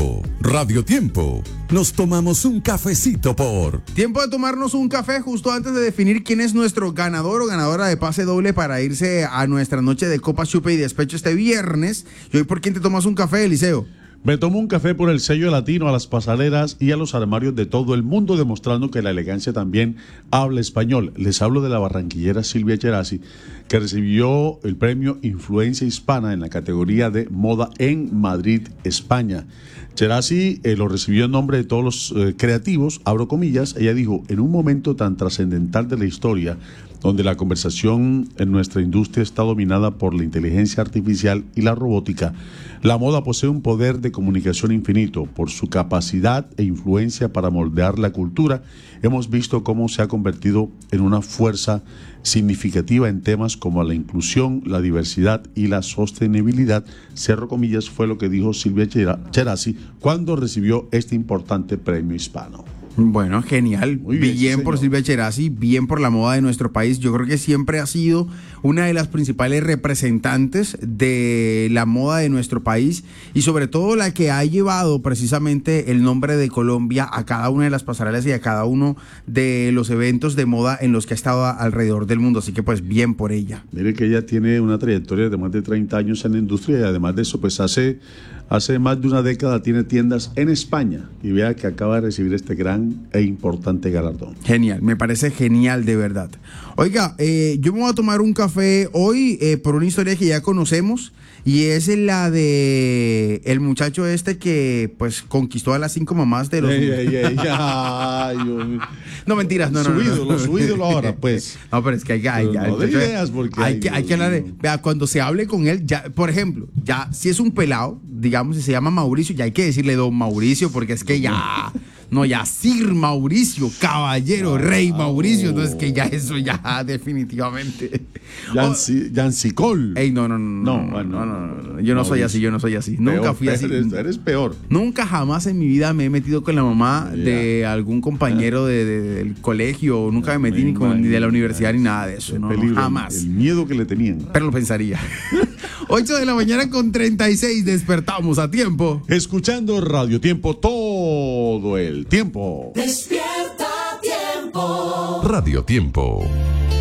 Tiempo, Radio Tiempo. Nos tomamos un cafecito por... Tiempo de tomarnos un café justo antes de definir quién es nuestro ganador o ganadora de pase doble para irse a nuestra noche de copa, chupe y despecho este viernes. ¿Y hoy por quién te tomas un café, Eliseo? Me tomo un café por el sello latino, a las pasarelas y a los armarios de todo el mundo, demostrando que la elegancia también habla español. Les hablo de la barranquillera Silvia Cherasi, que recibió el premio Influencia Hispana en la categoría de moda en Madrid, España. Cherasi lo recibió en nombre de todos los creativos, abro comillas. Ella dijo: en un momento tan trascendental de la historia, donde la conversación en nuestra industria está dominada por la inteligencia artificial y la robótica, la moda posee un poder de comunicación infinito. Por su capacidad e influencia para moldear la cultura, hemos visto cómo se ha convertido en una fuerza significativa en temas como la inclusión, la diversidad y la sostenibilidad. Cierro comillas, fue lo que dijo Silvia Cherasi cuando recibió este importante premio hispano. Bueno, genial. Muy bien, bien sí, por Silvia Cherasi, bien por la moda de nuestro país. Yo creo que siempre ha sido una de las principales representantes de la moda de nuestro país y sobre todo la que ha llevado precisamente el nombre de Colombia a cada una de las pasarelas y a cada uno de los eventos de moda en los que ha estado alrededor del mundo. Así que pues bien por ella. Mire que ella tiene una trayectoria de más de 30 años en la industria y además de eso, pues hace más de una década tiene tiendas en España y vea que acaba de recibir este gran e importante galardón. Genial, me parece genial de verdad. Oiga, yo me voy a tomar un café hoy por una historia que ya conocemos y es la de el muchacho este que pues conquistó a las 5 mamás de los... No, mentiras, no. Su ídolo ahora, pues. No, pero es que hay que hablar de... Vea, cuando se hable con él, ya, por ejemplo, ya si es un pelado, digamos, si se llama Mauricio, ya hay que decirle don Mauricio, porque es que ya... No, ya Sir Mauricio, caballero, rey Mauricio, entonces que ya eso ya definitivamente. Yancicol. Ey, no. Yo no soy así, Nunca fui así. Eres peor. Nunca jamás en mi vida me he metido con la mamá de algún compañero del colegio, nunca me metí ni de la universidad ni nada de eso, no, jamás. El miedo que le tenían. Pero lo pensaría. 8 de la mañana con 36, despertamos a tiempo. Escuchando Radio Tiempo todo el tiempo. Despierta Tiempo. Radio Tiempo.